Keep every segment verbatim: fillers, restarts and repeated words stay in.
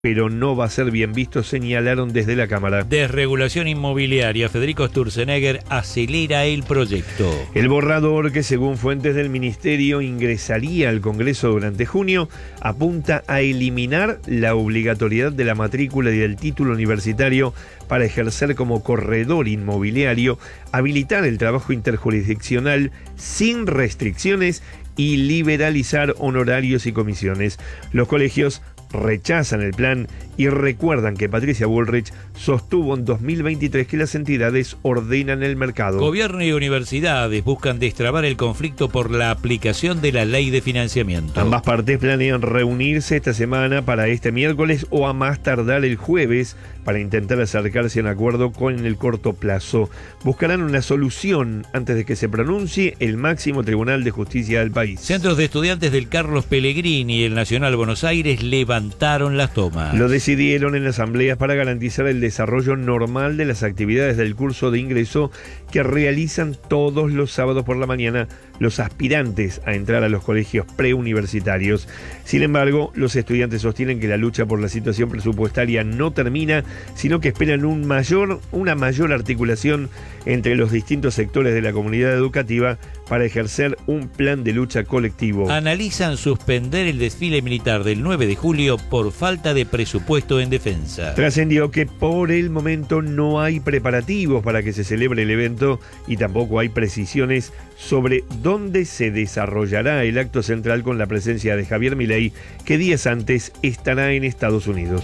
pero no va a ser bien visto, señalaron desde la Cámara. Desregulación inmobiliaria. Federico Sturzenegger acelera el proyecto. El borrador, que según fuentes del Ministerio ingresaría al Congreso durante junio, apunta a eliminar la obligatoriedad de la matrícula y del título universitario para ejercer como corredor inmobiliario, habilitar el trabajo interjurisdiccional sin restricciones y liberalizar honorarios y comisiones. Los colegios rechazan el plan y recuerdan que Patricia Bullrich sostuvo en dos mil veintitrés que las entidades ordenan el mercado. Gobierno y universidades buscan destrabar el conflicto por la aplicación de la ley de financiamiento. Ambas partes planean reunirse esta semana para este miércoles o a más tardar el jueves para intentar acercarse a un acuerdo con el corto plazo. Buscarán una solución antes de que se pronuncie el máximo tribunal de justicia del país. Centros de estudiantes del Carlos Pellegrini y el Nacional Buenos Aires levantaron las tomas. Lo decidieron en asambleas para garantizar el desarrollo normal de las actividades del curso de ingreso que realizan todos los sábados por la mañana los aspirantes a entrar a los colegios preuniversitarios. Sin embargo, los estudiantes sostienen que la lucha por la situación presupuestaria no termina, sino que esperan un mayor, una mayor articulación entre los distintos sectores de la comunidad educativa para ejercer un plan de lucha colectivo. Analizan suspender el desfile militar del nueve de julio por falta de presupuesto en defensa. Trascendió que por el momento no hay preparativos para que se celebre el evento y tampoco hay precisiones sobre dónde se desarrollará el acto central con la presencia de Javier Milei, que días antes estará en Estados Unidos.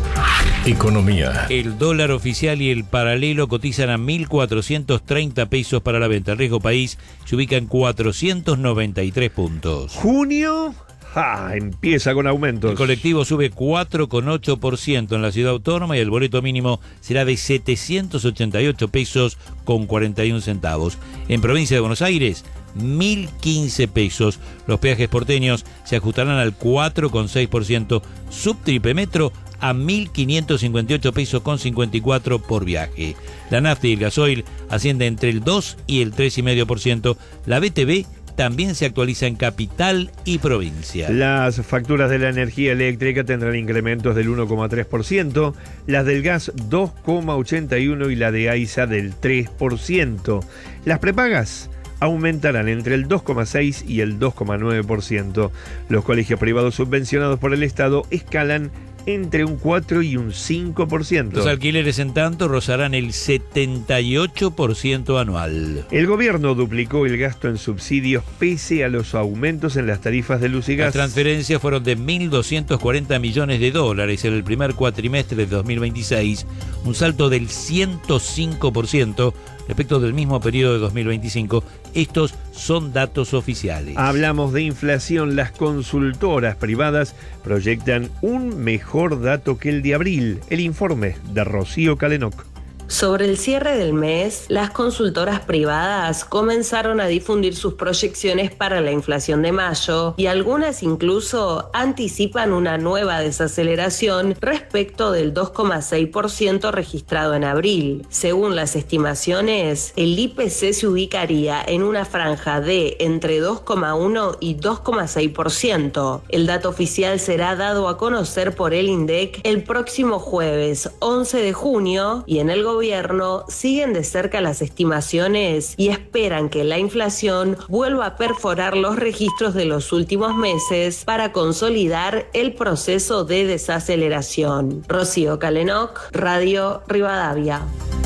Economía. El dólar oficial y el paralelo cotizan a mil cuatrocientos treinta pesos para la venta. El riesgo país se ubica en cuatrocientos noventa y tres puntos. Junio ja, empieza con aumentos. El colectivo sube cuatro coma ocho por ciento en la ciudad autónoma y el boleto mínimo será de setecientos ochenta y ocho pesos con cuarenta y un centavos. En provincia de Buenos Aires, mil quince pesos. Los peajes porteños se ajustarán al cuatro coma seis por ciento. Subtriple metro a mil quinientos cincuenta y ocho pesos con cincuenta y cuatro por viaje. La nafta y el gasoil asciende entre el dos y el tres coma cinco por ciento. La B T V también se actualiza en capital y provincia. Las facturas de la energía eléctrica tendrán incrementos del uno coma tres por ciento, las del gas dos coma ochenta y uno por ciento y la de AISA del tres por ciento. Las prepagas aumentarán entre el dos coma seis por ciento y el dos coma nueve por ciento. Los colegios privados subvencionados por el Estado escalan entre un cuatro y un cinco por ciento. Los alquileres, en tanto, rozarán el setenta y ocho por ciento anual. El gobierno duplicó el gasto en subsidios pese a los aumentos en las tarifas de luz y gas. Las transferencias fueron de mil doscientos cuarenta millones de dólares en el primer cuatrimestre de dos mil veintiséis, un salto del ciento cinco por ciento respecto del mismo periodo de dos mil veinticinco. Estos son datos oficiales. Hablamos de inflación. Las consultoras privadas proyectan un mejor dato que el de abril. El informe de Rocío Calenoc. Sobre el cierre del mes, las consultoras privadas comenzaron a difundir sus proyecciones para la inflación de mayo y algunas incluso anticipan una nueva desaceleración respecto del dos coma seis por ciento registrado en abril. Según las estimaciones, el I P C se ubicaría en una franja de entre dos coma uno y dos coma seis por ciento. El dato oficial será dado a conocer por el INDEC el próximo jueves once de junio y en el gobierno gobierno siguen de cerca las estimaciones y esperan que la inflación vuelva a perforar los registros de los últimos meses para consolidar el proceso de desaceleración. Rocío Calenoc, Radio Rivadavia.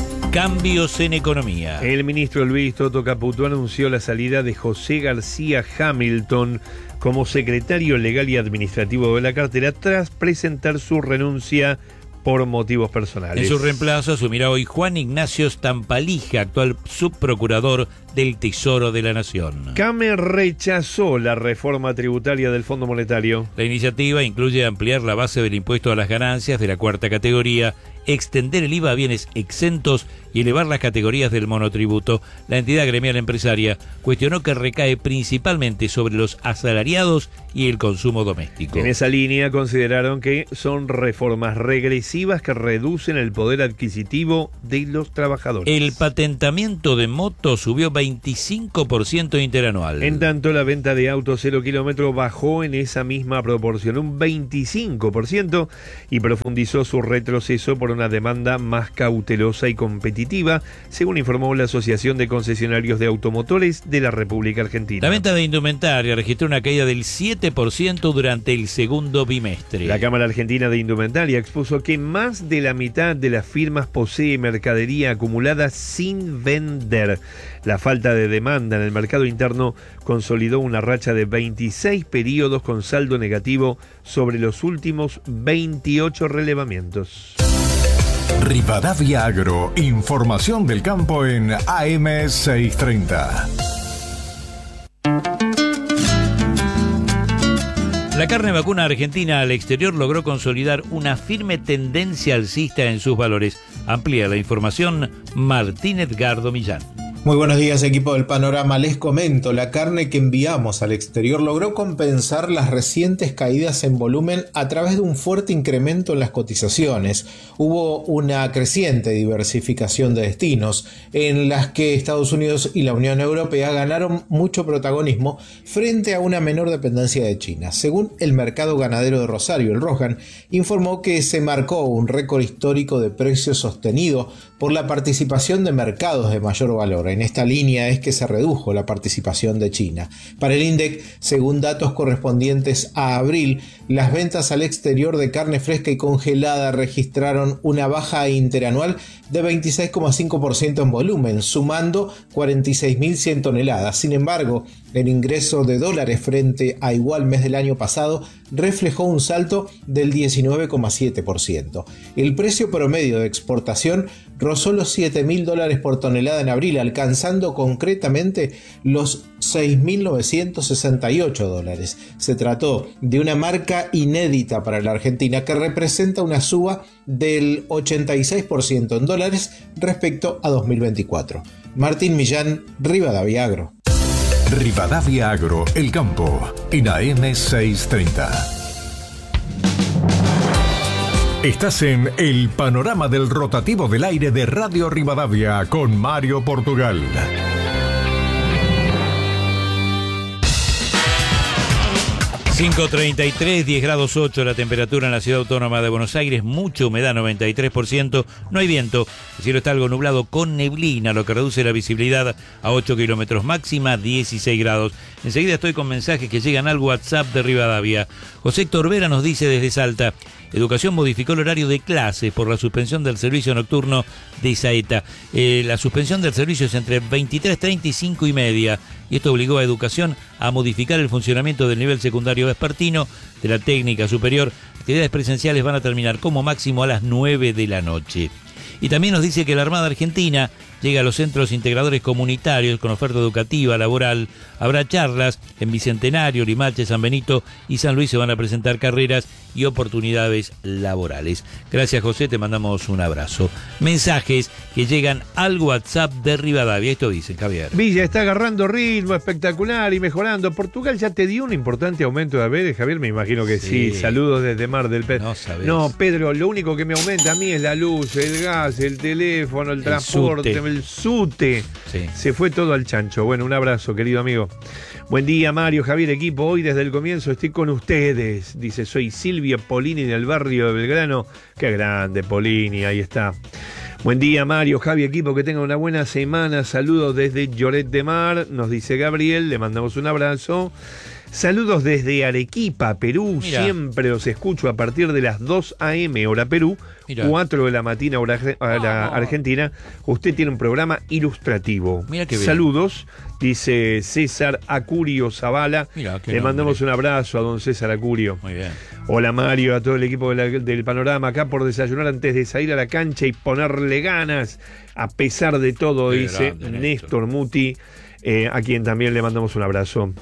Cambios en economía. El ministro Luis Toto Caputo anunció la salida de José García Hamilton como secretario legal y administrativo de la cartera tras presentar su renuncia por motivos personales. En su reemplazo asumirá hoy Juan Ignacio Stampalija, actual subprocurador del Tesoro de la Nación. Came rechazó la reforma tributaria del Fondo Monetario. La iniciativa incluye ampliar la base del impuesto a las ganancias de la cuarta categoría, extender el I V A a bienes exentos y elevar las categorías del monotributo. La entidad gremial empresaria cuestionó que recae principalmente sobre los asalariados y el consumo doméstico. En esa línea consideraron que son reformas regresivas que reducen el poder adquisitivo de los trabajadores. El patentamiento de motos subió veinticinco por ciento interanual. En tanto, la venta de autos cero kilómetros bajó en esa misma proporción, un veinticinco por ciento, y profundizó su retroceso por una demanda más cautelosa y competitiva, según informó la Asociación de Concesionarios de Automotores de la República Argentina. La venta de indumentaria registró una caída del siete por ciento durante el segundo bimestre. La Cámara Argentina de Indumentaria expuso que más de la mitad de las firmas posee mercadería acumulada sin vender. La falta de demanda en el mercado interno consolidó una racha de veintiséis periodos con saldo negativo sobre los últimos veintiocho relevamientos. Rivadavia Agro, información del campo en A M seiscientos treinta. La carne vacuna argentina al exterior logró consolidar una firme tendencia alcista en sus valores. Amplía la información Martín Edgardo Millán. Muy buenos días, equipo del Panorama. Les comento, la carne que enviamos al exterior logró compensar las recientes caídas en volumen a través de un fuerte incremento en las cotizaciones. Hubo una creciente diversificación de destinos en las que Estados Unidos y la Unión Europea ganaron mucho protagonismo frente a una menor dependencia de China. Según el mercado ganadero de Rosario, el Rojan, informó que se marcó un récord histórico de precios sostenido por la participación de mercados de mayor valor. En esta línea es que se redujo la participación de China. Para el INDEC, según datos correspondientes a abril, las ventas al exterior de carne fresca y congelada registraron una baja interanual de veintiséis coma cinco por ciento en volumen, sumando cuarenta y seis mil cien toneladas. Sin embargo, el ingreso de dólares frente a igual mes del año pasado reflejó un salto del diecinueve coma siete por ciento. El precio promedio de exportación rozó los siete mil dólares por tonelada en abril, alcanzando concretamente los seis mil novecientos sesenta y ocho dólares. Se trató de una marca inédita para la Argentina que representa una suba del ochenta y seis por ciento en dólares respecto a dos mil veinticuatro. Martín Millán, Rivadavia Agro. Rivadavia Agro, el campo, en A M seiscientos treinta. Estás en el panorama del rotativo del aire de Radio Rivadavia con Mario Portugal. cinco treinta y tres, diez grados ocho la temperatura en la ciudad autónoma de Buenos Aires, mucha humedad, noventa y tres por ciento, no hay viento, el cielo está algo nublado con neblina, lo que reduce la visibilidad a ocho kilómetros, máxima dieciséis grados. Enseguida estoy con mensajes que llegan al WhatsApp de Rivadavia. José Héctor Vera nos dice desde Salta: Educación modificó el horario de clases por la suspensión del servicio nocturno de Saeta. Eh, la suspensión del servicio es entre veintitrés treinta y cinco y media, y esto obligó a Educación a modificar el funcionamiento del nivel secundario vespertino, de la técnica superior. Actividades presenciales van a terminar como máximo a las nueve de la noche. Y también nos dice que la Armada Argentina llega a los centros integradores comunitarios con oferta educativa, laboral. Habrá charlas en Bicentenario, Limache, San Benito y San Luis. Se van a presentar carreras y oportunidades laborales. Gracias, José, te mandamos un abrazo. Mensajes que llegan al WhatsApp de Rivadavia. Esto dice Javier. Villa está agarrando ritmo espectacular y mejorando. Portugal ya te dio un importante aumento de haberes, Javier, me imagino que sí. sí. Saludos desde Mar del Plata. No sabés. No, Pedro, lo único que me aumenta a mí es la luz, el gas, el teléfono, el, el transporte, sute. el sute. Sí. Se fue todo al chancho. Bueno, un abrazo, querido amigo. Buen día, Mario, Javier, equipo. Hoy desde el comienzo estoy con ustedes. Dice, soy Silvia Polini del barrio de Belgrano. Qué grande, Polini, ahí está. Buen día, Mario, Javi, equipo, que tengan una buena semana. Saludos desde Lloret de Mar, nos dice Gabriel, le mandamos un abrazo. Saludos desde Arequipa, Perú. Mirá. Siempre os escucho a partir de las dos a eme hora Perú, Mirá. cuatro de la mañana hora, hora oh. Argentina. Usted tiene un programa ilustrativo. Mira qué bien. Saludos, dice César Acurio Zavala. Mirá, Le mandamos nombre. un abrazo a don César Acurio. Muy bien. Hola, Mario, a todo el equipo de la, del Panorama, acá por desayunar antes de salir a la cancha y ponerle ganas, a pesar de todo, qué dice grande, Néstor Muti, eh, a quien también le mandamos un abrazo.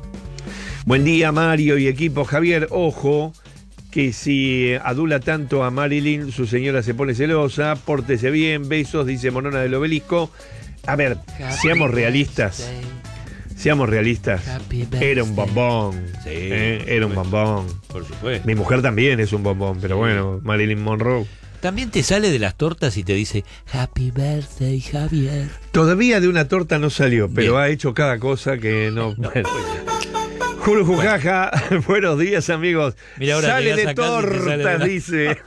Buen día, Mario y equipo. Javier, ojo, que si adula tanto a Marilyn, su señora se pone celosa. Pórtese bien, besos, dice Monona del Obelisco. A ver, seamos realistas. Seamos realistas. Era un bombón. Sí, eh, era un bombón. Por supuesto. Mi mujer también es un bombón, pero bueno, Marilyn Monroe. También te sale de las tortas y te dice Happy Birthday, Javier. Todavía de una torta no salió, pero Bien. ha hecho cada cosa que no... Bueno. Juru Jujaja, bueno. Buenos días, amigos. Mira, ahora sale llegás de a casa y te tortas, sale de la- dice.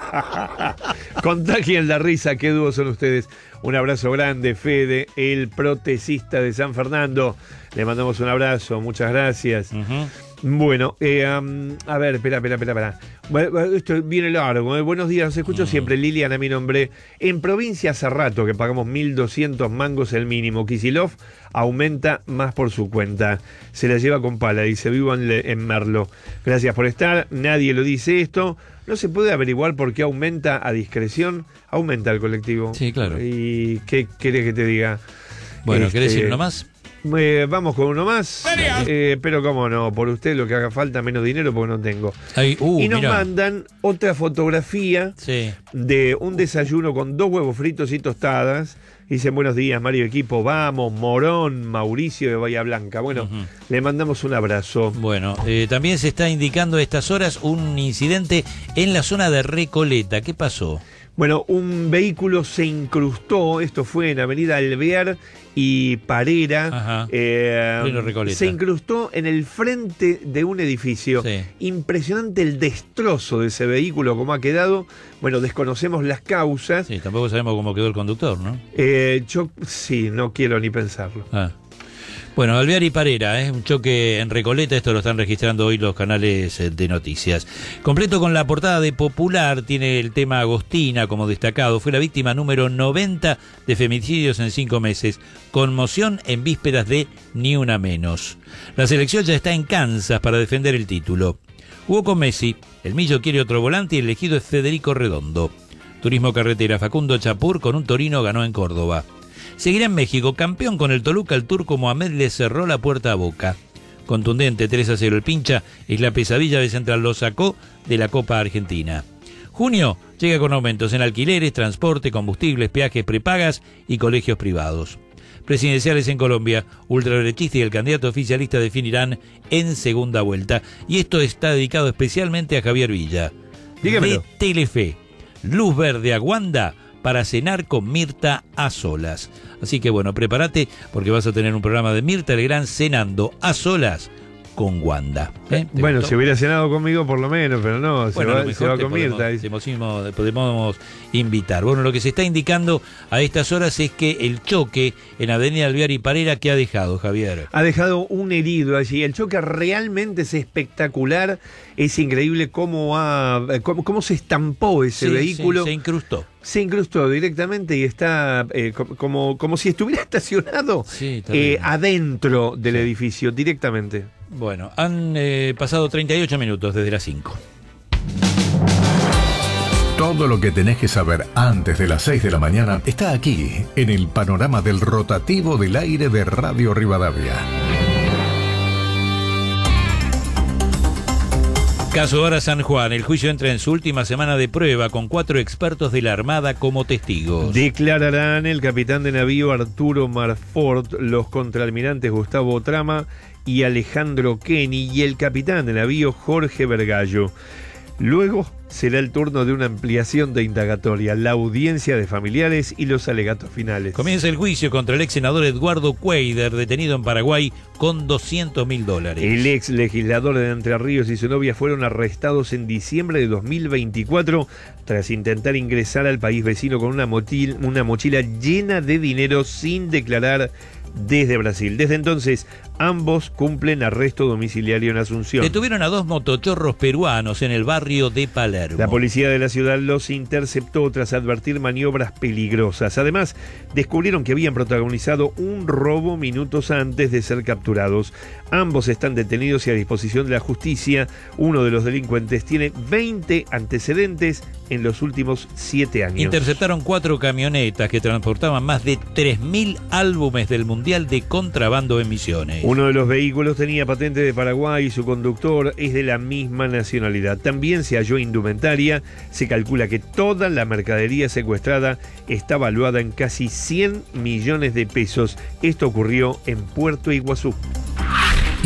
Contagien la risa, qué dúos son ustedes. Un abrazo grande, Fede, el protecista de San Fernando. Le mandamos un abrazo, muchas gracias. Uh-huh. Bueno, eh, um, a ver, espera, espera, espera, espera. Bueno, esto viene largo. ¿eh? Buenos días, os escucho Mm. siempre. Liliana, mi nombre. En provincia hace rato que pagamos mil doscientos mangos el mínimo. Kicillof aumenta más por su cuenta. Se la lleva con pala, dice, vivo en, Le- en Merlo. Gracias por estar. Nadie lo dice esto. ¿No se puede averiguar por qué aumenta a discreción? Aumenta el colectivo. Sí, claro. ¿Y qué querés que te diga? Bueno, ¿querés Este, ir uno más? Eh, vamos con uno más, eh, pero cómo no, por usted lo que haga falta, menos dinero porque no tengo. Ahí, uh, y nos mirá. mandan otra fotografía Sí. de un desayuno con dos huevos fritos y tostadas. Dicen buenos días, Mario Equipo, vamos, Morón, Mauricio de Bahía Blanca. Bueno, Ujú. le mandamos un abrazo. Bueno, eh, también se está indicando a estas horas un incidente en la zona de Recoleta. ¿Qué pasó? Bueno, un vehículo se incrustó, esto fue en Avenida Alvear y Parera, Ajá. eh, Pleno Recoleta. se incrustó en el frente de un edificio. Sí. Impresionante el destrozo de ese vehículo, como ha quedado. Bueno, desconocemos las causas. Sí, tampoco sabemos cómo quedó el conductor, ¿no? Eh, yo sí, no quiero ni pensarlo. Ah. Bueno, Alvear y Parera, ¿eh? Un choque en Recoleta, esto lo están registrando hoy los canales eh, de noticias. Completo con la portada de Popular, tiene el tema Agostina como destacado. Fue la víctima número noventa de femicidios en cinco meses. Conmoción en vísperas de Ni Una Menos. La selección ya está en Kansas para defender el título. Jugó con Messi, el Millo quiere otro volante y el elegido es Federico Redondo. Turismo carretera, Facundo Chapur con un Torino ganó en Córdoba. Seguirá en México, campeón con el Toluca, el turco Mohamed le cerró la puerta a Boca. Contundente tres a cero el pincha, es la pesadilla de Central, lo sacó de la Copa Argentina. Junio llega con aumentos en alquileres, transporte, combustibles, peajes prepagas y colegios privados. Presidenciales en Colombia, ultraderechista y el candidato oficialista definirán en segunda vuelta. Y esto está dedicado especialmente a Javier Villa. Dígamelo. De Telefe, luz verde a Wanda para cenar con Mirta a solas. Así que bueno, prepárate porque vas a tener un programa de Mirta Legrand cenando a solas con Wanda. ¿Eh? ¿Te Bueno, gustó? si hubiera cenado conmigo por lo menos, pero no, Bueno, se a va, lo se va mejor te con podemos, Mirta. te podemos, podemos invitar. Bueno, lo que se está indicando a estas horas es que el choque en Avenida Alvear y Parera, ¿qué ha dejado, Javier? Ha dejado un herido allí. El choque realmente es espectacular. Es increíble cómo, ha, cómo, cómo se estampó ese Sí, vehículo. sí, se incrustó. Se incrustó directamente y está eh, co- como, como si estuviera estacionado Sí, terrible. eh, adentro del Sí. edificio, directamente. Bueno, han eh, pasado treinta y ocho minutos desde las cinco. Todo lo que tenés que saber antes de las seis de la mañana está aquí, en el panorama del rotativo del aire de Radio Rivadavia. Caso Ara San Juan, el juicio entra en su última semana de prueba con cuatro expertos de la Armada como testigos. Declararán el capitán de navío Arturo Marfort, los contraalmirantes Gustavo Trama y Alejandro Kenny y el capitán de navío Jorge Vergallo. Luego será el turno de una ampliación de indagatoria, la audiencia de familiares y los alegatos finales. Comienza el juicio contra el ex senador Eduardo Cueider, detenido en Paraguay con doscientos mil dólares. El ex legislador de Entre Ríos y su novia fueron arrestados en diciembre de dos mil veinticuatro tras intentar ingresar al país vecino con una mochila, una mochila llena de dinero sin declarar desde Brasil. Desde entonces, ambos cumplen arresto domiciliario en Asunción. Detuvieron a dos motochorros peruanos en el barrio de Palermo. La policía de la ciudad los interceptó tras advertir maniobras peligrosas. Además, descubrieron que habían protagonizado un robo minutos antes de ser capturados. Ambos están detenidos y a disposición de la justicia. Uno de los delincuentes tiene veinte antecedentes en los últimos siete años. Interceptaron cuatro camionetas que transportaban más de tres mil álbumes del Mundial de Contrabando en Misiones. Uno de los vehículos tenía patente de Paraguay y su conductor es de la misma nacionalidad. También se halló indumentaria. Se calcula que toda la mercadería secuestrada está valuada en casi cien millones de pesos. Esto ocurrió en Puerto Iguazú.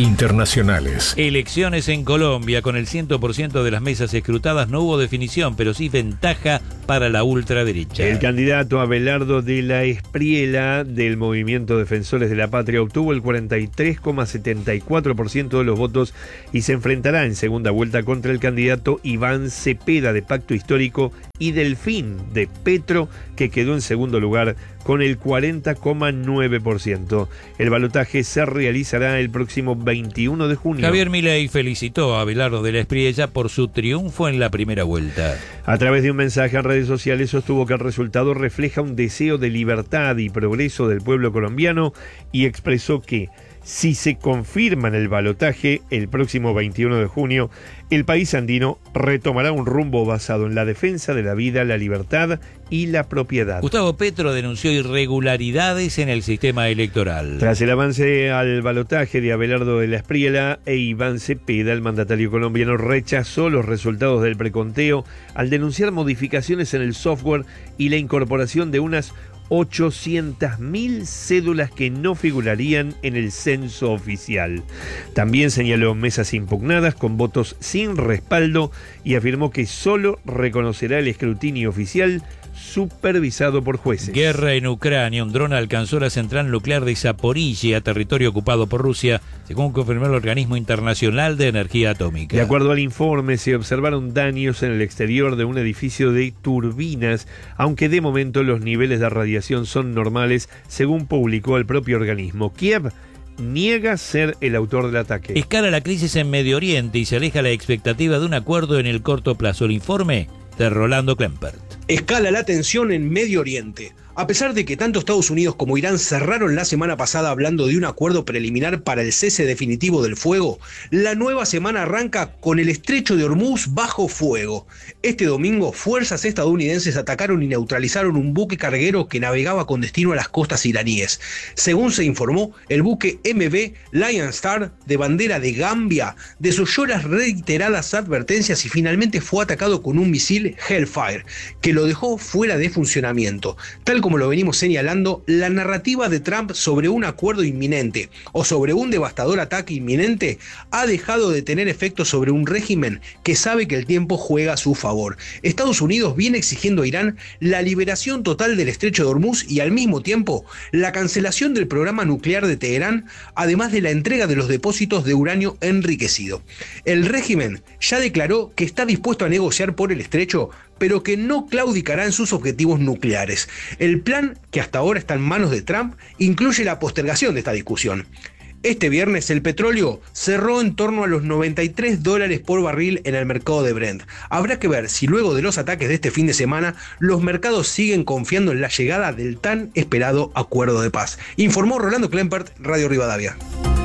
Internacionales. Elecciones en Colombia. Con el cien por ciento de las mesas escrutadas no hubo definición, pero sí ventaja para la ultraderecha. El candidato Abelardo de la Espriella del Movimiento Defensores de la Patria obtuvo el cuarenta y tres coma setenta y cuatro por ciento de los votos y se enfrentará en segunda vuelta contra el candidato Iván Cepeda de Pacto Histórico y Delfín de Petro, que quedó en segundo lugar con el cuarenta coma nueve por ciento. El balotaje se realizará el próximo veintiuno de junio. Javier Milei felicitó a Abelardo de la Espriella por su triunfo en la primera vuelta. A través de un mensaje en redes sociales sostuvo que el resultado refleja un deseo de libertad y progreso del pueblo colombiano y expresó que si se confirma en el balotaje el próximo veintiuno de junio, el país andino retomará un rumbo basado en la defensa de la vida, la libertad y la propiedad. Gustavo Petro denunció irregularidades en el sistema electoral. Tras el avance al balotaje de Abelardo de la Espriella e Iván Cepeda, el mandatario colombiano rechazó los resultados del preconteo al denunciar modificaciones en el software y la incorporación de unas ochocientas mil cédulas que no figurarían en el censo oficial. También señaló mesas impugnadas con votos sin respaldo y afirmó que solo reconocerá el escrutinio oficial supervisado por jueces. Guerra en Ucrania. Un dron alcanzó la central nuclear de Zaporizhia, territorio ocupado por Rusia, según confirmó el Organismo Internacional de Energía Atómica. De acuerdo al informe, se observaron daños en el exterior de un edificio de turbinas, aunque de momento los niveles de radiación son normales, según publicó el propio organismo. Kiev niega ser el autor del ataque. Escala la crisis en Medio Oriente y se aleja la expectativa de un acuerdo en el corto plazo. El informe de Rolando Klempert. Escala la tensión en Medio Oriente. A pesar de que tanto Estados Unidos como Irán cerraron la semana pasada hablando de un acuerdo preliminar para el cese definitivo del fuego, la nueva semana arranca con el estrecho de Hormuz bajo fuego. Este domingo, fuerzas estadounidenses atacaron y neutralizaron un buque carguero que navegaba con destino a las costas iraníes. Según se informó, el buque M V Lion Star, de bandera de Gambia, desoyó las reiteradas advertencias y finalmente fue atacado con un misil Hellfire, que lo dejó fuera de funcionamiento. Tal como lo venimos señalando, la narrativa de Trump sobre un acuerdo inminente o sobre un devastador ataque inminente ha dejado de tener efecto sobre un régimen que sabe que el tiempo juega a su favor. Estados Unidos viene exigiendo a Irán la liberación total del estrecho de Hormuz y al mismo tiempo la cancelación del programa nuclear de Teherán, además de la entrega de los depósitos de uranio enriquecido. El régimen ya declaró que está dispuesto a negociar por el estrecho, pero que no claudicará en sus objetivos nucleares. El plan, que hasta ahora está en manos de Trump, incluye la postergación de esta discusión. Este viernes el petróleo cerró en torno a los noventa y tres dólares por barril en el mercado de Brent. Habrá que ver si luego de los ataques de este fin de semana los mercados siguen confiando en la llegada del tan esperado acuerdo de paz. Informó Rolando Klempert, Radio Rivadavia.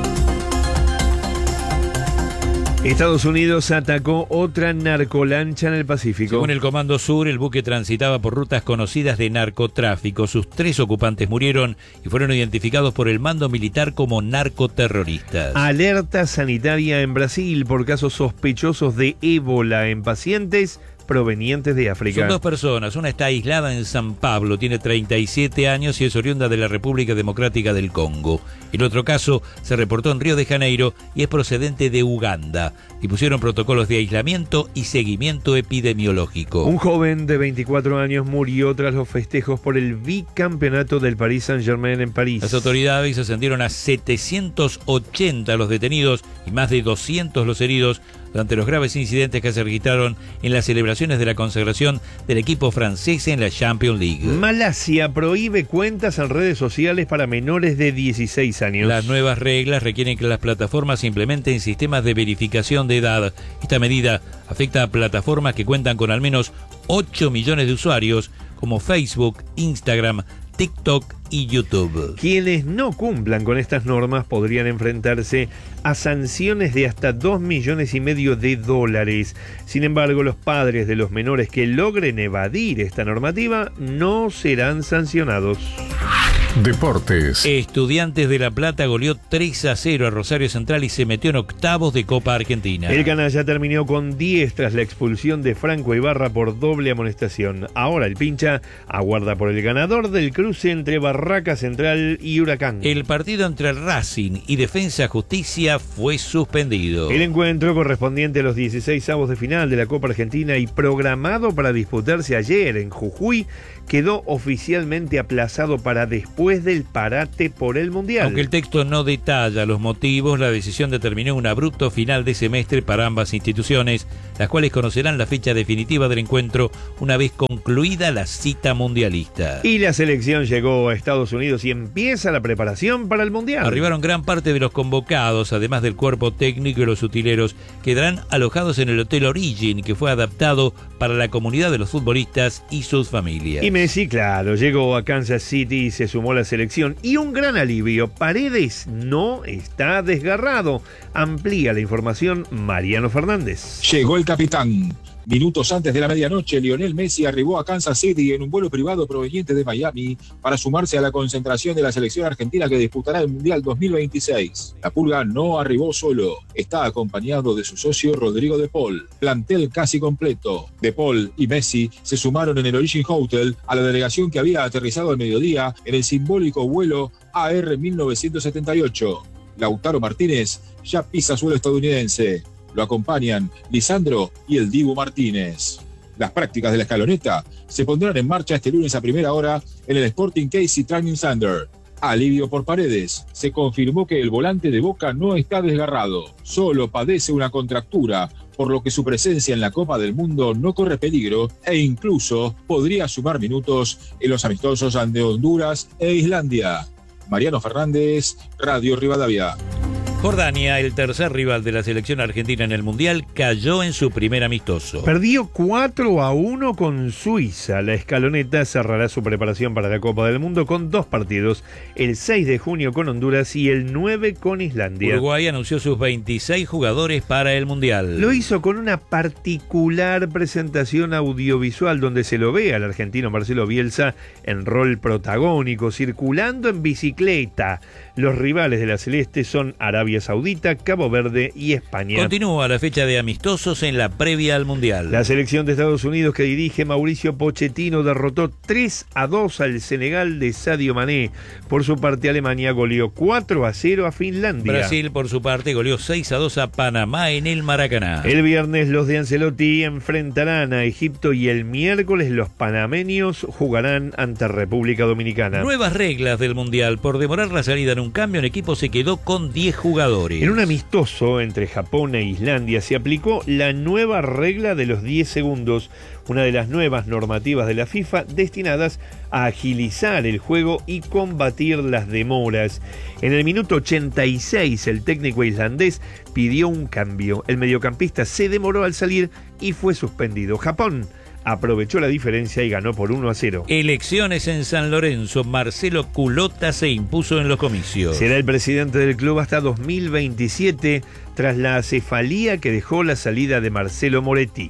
Estados Unidos atacó otra narcolancha en el Pacífico. Según el Comando Sur, el buque transitaba por rutas conocidas de narcotráfico. Sus tres ocupantes murieron y fueron identificados por el mando militar como narcoterroristas. Alerta sanitaria en Brasil por casos sospechosos de ébola en pacientes provenientes de África. Son dos personas, una está aislada en San Pablo, tiene treinta y siete años y es oriunda de la República Democrática del Congo. El otro caso se reportó en Río de Janeiro y es procedente de Uganda. Dispusieron protocolos de aislamiento y seguimiento epidemiológico. Un joven de veinticuatro años murió tras los festejos por el bicampeonato del Paris Saint-Germain en París. Las autoridades ascendieron a setecientos ochenta los detenidos y más de doscientos los heridos durante los graves incidentes que se registraron en las celebraciones de la consagración del equipo francés en la Champions League. Malasia prohíbe cuentas en redes sociales para menores de dieciséis años. Las nuevas reglas requieren que las plataformas implementen sistemas de verificación de edad. Esta medida afecta a plataformas que cuentan con al menos ocho millones de usuarios, como Facebook, Instagram, TikTok y YouTube. Quienes no cumplan con estas normas podrían enfrentarse a sanciones de hasta dos millones y medio de dólares. Sin embargo, los padres de los menores que logren evadir esta normativa no serán sancionados. Deportes. Estudiantes de La Plata goleó tres a cero a Rosario Central y se metió en octavos de Copa Argentina. El canalla terminó con diez tras la expulsión de Franco Ibarra por doble amonestación. Ahora el pincha aguarda por el ganador del cruce entre Barraca Central y Huracán. El partido entre Racing y Defensa Justicia fue suspendido. El encuentro correspondiente a los dieciséis avos de final de la Copa Argentina y programado para disputarse ayer en Jujuy quedó oficialmente aplazado para después del parate por el Mundial. Aunque el texto no detalla los motivos, la decisión determinó un abrupto final de semestre para ambas instituciones, las cuales conocerán la fecha definitiva del encuentro una vez concluida la cita mundialista. Y la selección llegó a Estados Unidos y empieza la preparación para el Mundial. Arribaron gran parte de los convocados, además del cuerpo técnico y los utileros, quedarán alojados en el Hotel Origin, que fue adaptado para la comunidad de los futbolistas y sus familias. Y Messi, claro, llegó a Kansas City y se sumó a la selección. Y un gran alivio, Paredes no está desgarrado. Amplía la información Mariano Fernández. Llegó el capitán. Minutos antes de la medianoche, Lionel Messi arribó a Kansas City en un vuelo privado proveniente de Miami para sumarse a la concentración de la selección argentina que disputará el Mundial dos mil veintiséis. La Pulga no arribó solo, está acompañado de su socio Rodrigo De Paul. Plantel casi completo. De Paul y Messi se sumaron en el Origin Hotel a la delegación que había aterrizado al mediodía en el simbólico vuelo A R mil novecientos setenta y ocho. Lautaro Martínez ya pisa suelo estadounidense. Lo acompañan Lisandro y el Dibu Martínez. Las prácticas de la escaloneta se pondrán en marcha este lunes a primera hora en el Sporting Casey Training Center. Alivio por Paredes. Se confirmó que el volante de Boca no está desgarrado, solo padece una contractura, por lo que su presencia en la Copa del Mundo no corre peligro e incluso podría sumar minutos en los amistosos ante Honduras e Islandia. Mariano Fernández, Radio Rivadavia. Jordania, el tercer rival de la selección argentina en el Mundial, cayó en su primer amistoso. Perdió cuatro a uno con Suiza. La escaloneta cerrará su preparación para la Copa del Mundo con dos partidos, el seis de junio con Honduras y el nueve con Islandia. Uruguay anunció sus veintiséis jugadores para el Mundial. Lo hizo con una particular presentación audiovisual donde se lo ve al argentino Marcelo Bielsa en rol protagónico, circulando en bicicleta. Los rivales de la Celeste son Arabia Saudita, Cabo Verde y España. Continúa la fecha de amistosos en la previa al Mundial. La selección de Estados Unidos que dirige Mauricio Pochettino derrotó tres a dos al Senegal de Sadio Mané. Por su parte, Alemania goleó cuatro a cero a Finlandia. Brasil, por su parte, goleó seis a dos a Panamá en el Maracaná. El viernes los de Ancelotti enfrentarán a Egipto y el miércoles los panameños jugarán ante República Dominicana. Nuevas reglas del Mundial. Por demorar la salida en un cambio, el equipo se quedó con diez jugadores. En un amistoso entre Japón e Islandia se aplicó la nueva regla de los diez segundos, una de las nuevas normativas de la FIFA destinadas a agilizar el juego y combatir las demoras. En el minuto ochenta y seis el técnico islandés pidió un cambio. El mediocampista se demoró al salir y fue suspendido. Japón aprovechó la diferencia y ganó por uno a cero. Elecciones en San Lorenzo. Marcelo Culota se impuso en los comicios. Será el presidente del club hasta dos mil veintisiete, tras la acefalía que dejó la salida de Marcelo Moretti.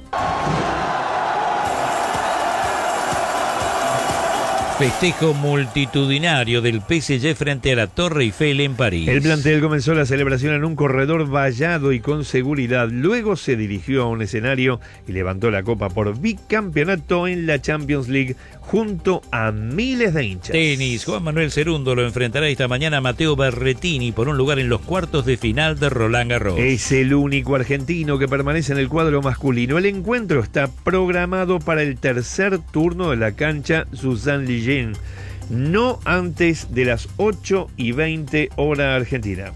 Festejo multitudinario del P S G frente a la Torre Eiffel en París. El plantel comenzó la celebración en un corredor vallado y con seguridad. Luego se dirigió a un escenario y levantó la copa por bicampeonato en la Champions League junto a miles de hinchas. Tenis. Juan Manuel Cerundo lo enfrentará esta mañana a Matteo Berrettini por un lugar en los cuartos de final de Roland Garros. Es el único argentino que permanece en el cuadro masculino. El encuentro está programado para el tercer turno de la cancha Suzanne Liget, no antes de las ocho y veinte hora argentina.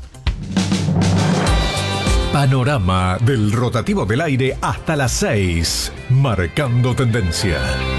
Panorama del rotativo del aire hasta las seis, marcando tendencia.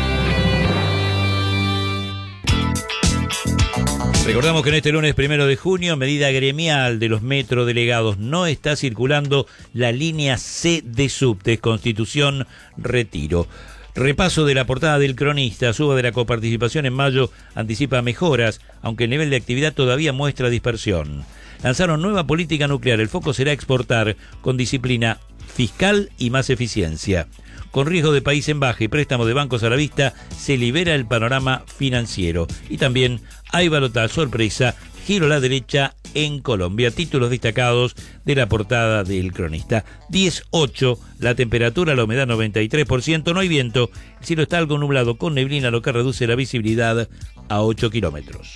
Recordamos que en este lunes primero de junio, medida gremial de los metrodelegados, no está circulando la línea C de subtes, Constitución Retiro. Repaso de la portada del Cronista. Suba de la coparticipación en mayo anticipa mejoras, aunque el nivel de actividad todavía muestra dispersión. Lanzaron nueva política nuclear. El foco será exportar con disciplina fiscal y más eficiencia. Con riesgo de país en baja y préstamo de bancos a la vista, se libera el panorama financiero. Y también hay balotaje sorpresa, giro a la derecha en Colombia. Títulos destacados de la portada del Cronista. diez ocho, la temperatura, la humedad noventa y tres por ciento, no hay viento. El cielo está algo nublado con neblina, lo que reduce la visibilidad a ocho kilómetros.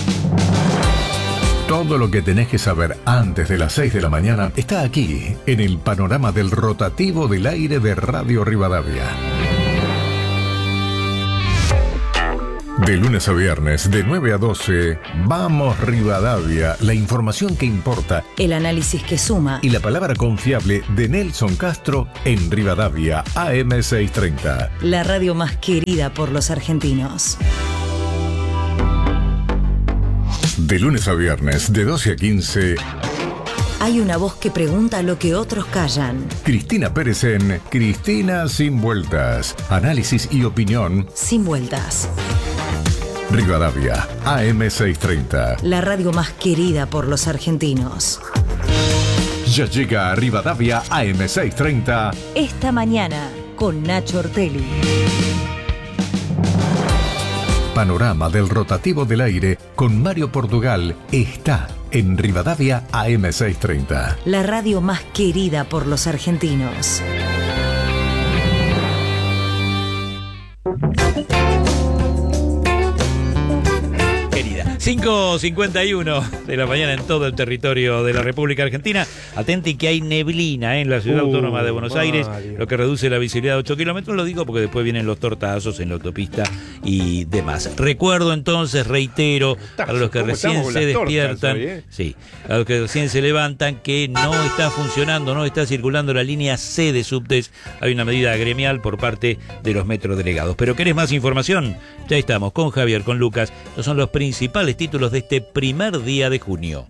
Todo lo que tenés que saber antes de las seis de la mañana está aquí, en el panorama del rotativo del aire de Radio Rivadavia. De lunes a viernes, de nueve a doce, Vamos Rivadavia, la información que importa, el análisis que suma y la palabra confiable de Nelson Castro en Rivadavia A M seiscientos treinta. La radio más querida por los argentinos. De lunes a viernes, de doce a quince... Hay una voz que pregunta lo que otros callan. Cristina Pérez en Cristina Sin Vueltas. Análisis y opinión sin vueltas. Rivadavia, A M seiscientos treinta. La radio más querida por los argentinos. Ya llega a Rivadavia A M seiscientos treinta. Esta mañana, con Nacho Ortelli. Panorama del rotativo del aire con Mario Portugal está en Rivadavia A M seiscientos treinta. La radio más querida por los argentinos. cinco cincuenta y uno de la mañana en todo el territorio de la República Argentina. Atenti que hay neblina en la ciudad uh, autónoma de Buenos Mario. Aires, lo que reduce la visibilidad a ocho kilómetros. Lo digo porque después vienen los tortazos en la autopista y demás. Recuerdo entonces, reitero, a los que recién se despiertan, hoy, eh? sí, a los que recién se levantan, que no está funcionando, no está circulando la línea C de subtes. Hay una medida gremial por parte de los metrodelegados. ¿Pero querés más información? Ya estamos con Javier, con Lucas. Estos son los principales títulos de este primer día de junio.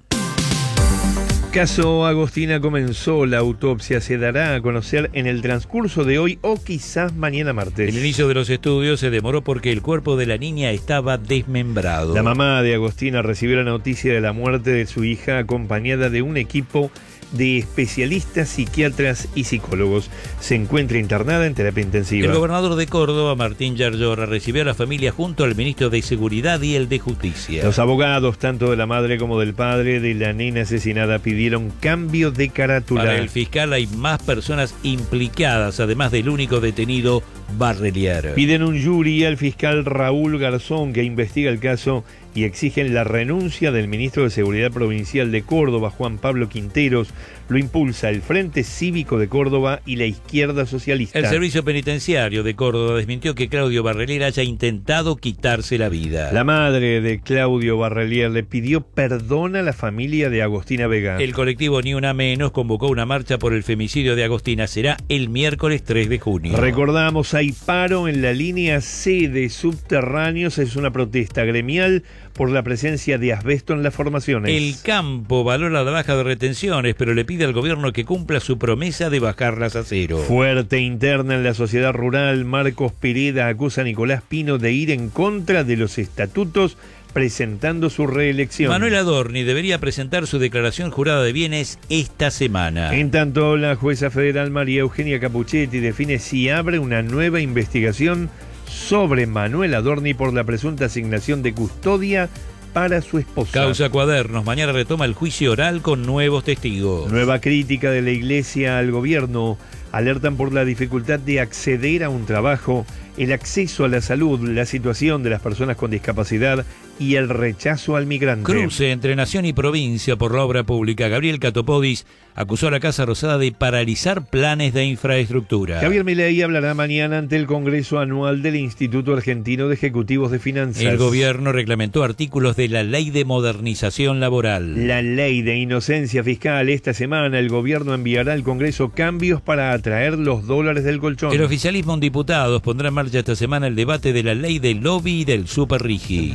Caso Agostina comenzó, la autopsia se dará a conocer en el transcurso de hoy o quizás mañana martes. El inicio de los estudios se demoró porque el cuerpo de la niña estaba desmembrado. La mamá de Agostina recibió la noticia de la muerte de su hija acompañada de un equipo de especialistas, psiquiatras y psicólogos. Se encuentra internada en terapia intensiva. El gobernador de Córdoba, Martín Yarlora, recibió a la familia junto al ministro de Seguridad y el de Justicia. Los abogados, tanto de la madre como del padre de la nena asesinada, pidieron cambio de carátula. Para el fiscal hay más personas implicadas, además del único detenido, Barrelier. Piden un jury al fiscal Raúl Garzón, que investiga el caso, y exigen la renuncia del ministro de Seguridad Provincial de Córdoba, Juan Pablo Quinteros. Lo impulsa el Frente Cívico de Córdoba y la izquierda socialista. El Servicio Penitenciario de Córdoba desmintió que Claudio Barrelier haya intentado quitarse la vida. La madre de Claudio Barrelier le pidió perdón a la familia de Agostina Vega. El colectivo Ni Una Menos convocó una marcha por el femicidio de Agostina. Será el miércoles tres de junio. Recordamos, hay paro en la línea C de subterráneos. Es una protesta gremial por la presencia de asbesto en las formaciones. El campo valora la baja de retenciones, pero le pide al gobierno que cumpla su promesa de bajarlas a cero. Fuerte interna en la sociedad rural. Marcos Pereda acusa a Nicolás Pino de ir en contra de los estatutos, presentando su reelección. Manuel Adorni debería presentar su declaración jurada de bienes esta semana. En tanto, la jueza federal María Eugenia Capuchetti define si abre una nueva investigación sobre Manuel Adorni por la presunta asignación de custodia para su esposa. Causa Cuadernos. Mañana retoma el juicio oral con nuevos testigos. Nueva crítica de la Iglesia al gobierno. Alertan por la dificultad de acceder a un trabajo, el acceso a la salud, la situación de las personas con discapacidad y el rechazo al migrante. Cruce entre nación y provincia por la obra pública. Gabriel Catopodis acusó a la Casa Rosada de paralizar planes de infraestructura. Javier Milei hablará mañana ante el Congreso Anual del Instituto Argentino de Ejecutivos de Finanzas. El gobierno reglamentó artículos de la Ley de Modernización Laboral. La Ley de Inocencia Fiscal. Esta semana el gobierno enviará al Congreso cambios para atraer los dólares del colchón. El oficialismo en diputados pondrá en marcha esta semana el debate de la ley del lobby y del superrigi. De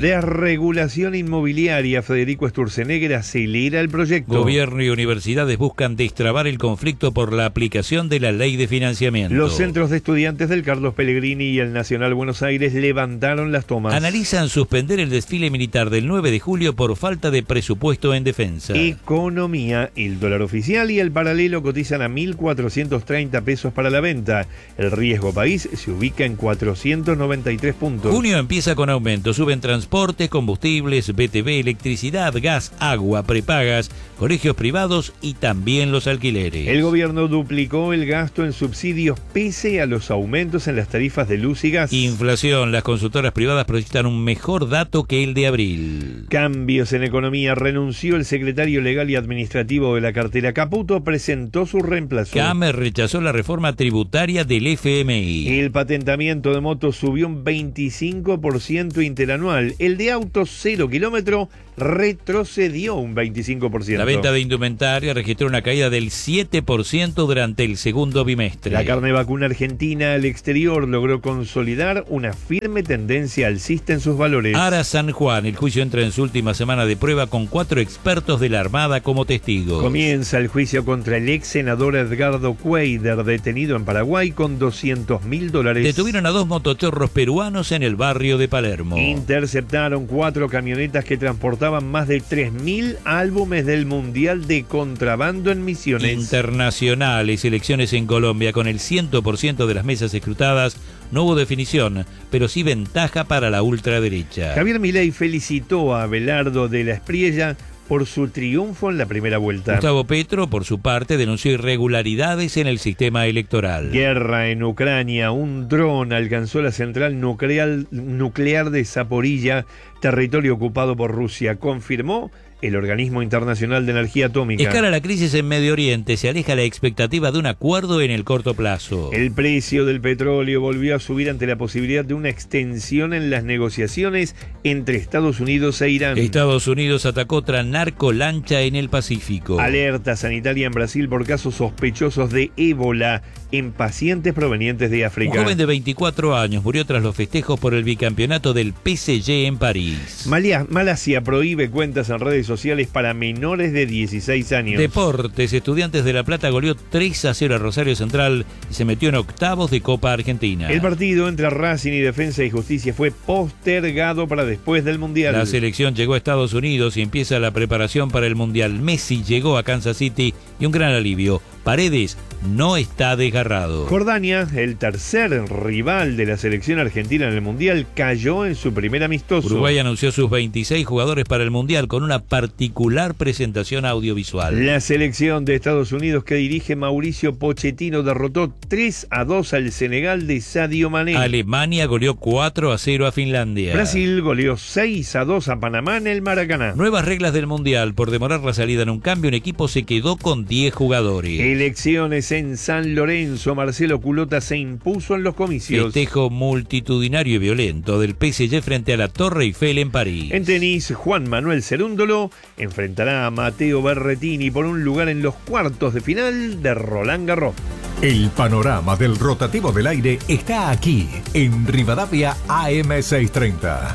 regulación inmobiliaria, Federico Sturzenegger acelera el proyecto. Gobierno y universidades buscan destrabar el conflicto por la aplicación de la ley de financiamiento. Los centros de estudiantes del Carlos Pellegrini y el Nacional Buenos Aires levantaron las tomas. Analizan suspender el desfile militar del nueve de julio por falta de presupuesto en defensa. Economía, el dólar oficial y el paralelo cotizan a mil cuatrocientos treinta pesos para la venta. El riesgo país se ubica en cuatrocientos noventa y tres puntos. Junio empieza con aumento. Suben transportes, combustibles, B T V, electricidad, gas, agua, prepagas, colegios privados y también los alquileres. El gobierno duplicó el gasto en subsidios pese a los aumentos en las tarifas de luz y gas. Inflación. Las consultoras privadas proyectan un mejor dato que el de abril. Cambios en economía. Renunció el secretario legal y administrativo de la cartera. Caputo presentó su reemplazo. Camer rechazó la reforma tributaria del F M I. El patentamiento de motos subió un veinticinco por ciento interanual. El de autos cero kilómetro retrocedió un veinticinco por ciento. La venta de indumentaria registró una caída del siete por ciento durante el segundo bimestre. La carne vacuna argentina al exterior logró consolidar una firme tendencia alcista en sus valores. Ara San Juan, el juicio entra en su última semana de prueba con cuatro expertos de la Armada como testigos. Comienza el juicio contra el ex senador Edgardo Cuader, detenido en Paraguay con doscientos mil dólares. Detuvieron a dos motochorros peruanos en el barrio de Palermo. Interceptaron cuatro camionetas que transportaban más de tres mil álbumes del Mundial de Contrabando en Misiones. Internacionales, elecciones en Colombia. Con el cien por ciento de las mesas escrutadas, no hubo definición, pero sí ventaja para la ultraderecha. Javier Milei felicitó a Abelardo de la Espriella por su triunfo en la primera vuelta. Gustavo Petro, por su parte, denunció irregularidades en el sistema electoral. Guerra en Ucrania. Un dron alcanzó la central nuclear, nuclear de Zaporilla, territorio ocupado por Rusia. Confirmó el Organismo Internacional de Energía Atómica. Escala la crisis en Medio Oriente. Se aleja la expectativa de un acuerdo en el corto plazo. El precio del petróleo volvió a subir ante la posibilidad de una extensión en las negociaciones entre Estados Unidos e Irán. Estados Unidos atacó otra narcolancha en el Pacífico. Alerta sanitaria en Brasil por casos sospechosos de ébola en pacientes provenientes de África. Un joven de veinticuatro años murió tras los festejos por el bicampeonato del P S G en París. Malia, Malasia prohíbe cuentas en redes sociales para menores de dieciséis años. Deportes. Estudiantes de La Plata goleó tres a cero a Rosario Central y se metió en octavos de Copa Argentina. El partido entre Racing y Defensa y Justicia fue postergado para después del Mundial. La selección llegó a Estados Unidos y empieza la preparación para el Mundial. Messi llegó a Kansas City y un gran alivio. Paredes no está desgarrado. Jordania, el tercer rival de la selección argentina en el Mundial, cayó en su primer amistoso. Uruguay anunció sus veintiséis jugadores para el Mundial con una particular presentación audiovisual. La selección de Estados Unidos que dirige Mauricio Pochettino derrotó tres a dos al Senegal de Sadio Mané. Alemania goleó cuatro a cero a Finlandia. Brasil goleó seis a dos a Panamá en el Maracaná. Nuevas reglas del Mundial. Por demorar la salida en un cambio, un equipo se quedó con diez jugadores. Elecciones en San Lorenzo. Marcelo Culota se impuso en los comicios. Festejo multitudinario y violento del P S G frente a la Torre Eiffel en París. En tenis, Juan Manuel Cerúndolo enfrentará a Matteo Berrettini por un lugar en los cuartos de final de Roland Garros. El panorama del rotativo del aire está aquí, en Rivadavia A M seiscientos treinta.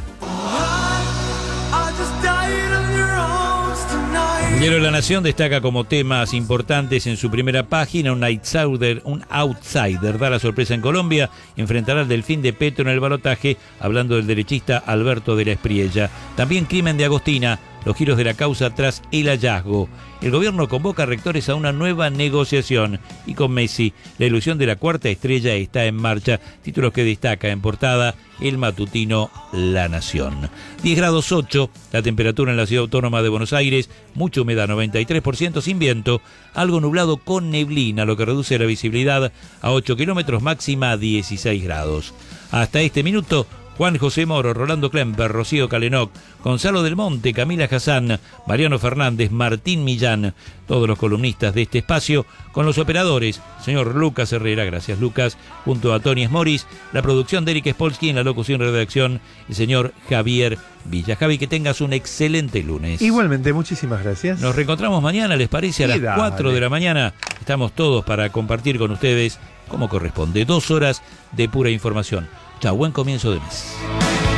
El diario La Nación destaca como temas importantes en su primera página: un outsider, un outsider da la sorpresa en Colombia, enfrentará al Delfín de Petro en el balotaje, hablando del derechista Alberto de la Espriella. También crimen de Agostina, los giros de la causa tras el hallazgo. El gobierno convoca a rectores a una nueva negociación. Y con Messi, la ilusión de la cuarta estrella está en marcha. Títulos que destaca en portada el matutino La Nación. diez grados ocho, la temperatura en la ciudad autónoma de Buenos Aires, mucha humedad, noventa y tres por ciento, sin viento, algo nublado con neblina, lo que reduce la visibilidad a ocho kilómetros, máxima a dieciséis grados. Hasta este minuto, Juan José Moro, Rolando Klemper, Rocío Calenoc, Gonzalo del Monte, Camila Hassan, Mariano Fernández, Martín Millán, todos los columnistas de este espacio, con los operadores, señor Lucas Herrera, gracias Lucas, junto a Tony Esmoris, la producción de Eric Spolsky, en la locución y redacción, el señor Javier Villa. Javi, que tengas un excelente lunes. Igualmente, muchísimas gracias. Nos reencontramos mañana, ¿les parece? A las dale. cuatro de la mañana. Estamos todos para compartir con ustedes, como corresponde, dos horas de pura información. Chao, buen comienzo de mes.